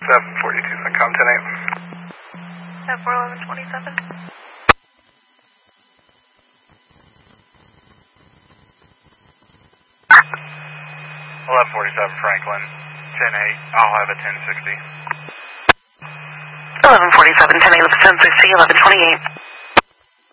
742.com, 10-8. At 41127. 1147 Franklin, 10-8. I'll have a 1060. 1147, 10-8 with 1060, 1128.